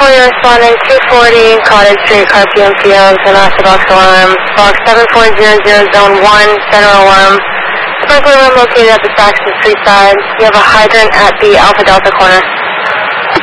you're responding 240 Cottage Street, Carpian Fields, and Master Box Alarm. Box 7400, Zone 1, Center Alarm. Sprinkler room located at the Saxon Street side. You have a hydrant at the Alpha Delta corner.